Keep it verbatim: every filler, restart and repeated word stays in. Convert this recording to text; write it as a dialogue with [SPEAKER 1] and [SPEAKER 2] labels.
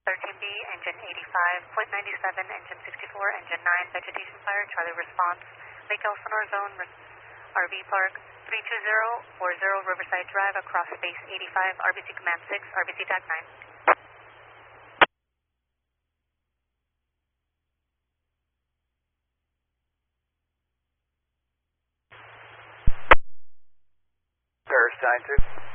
[SPEAKER 1] thirteen B, engine eighty-five point nine seven, engine sixty-four, engine nine, vegetation fire, Charlie response, Lake Elsinore zone, R V park, three two zero four zero Riverside Drive, across space eighty-five, R B C command six, R B C tag nine.
[SPEAKER 2] Sir, sign two.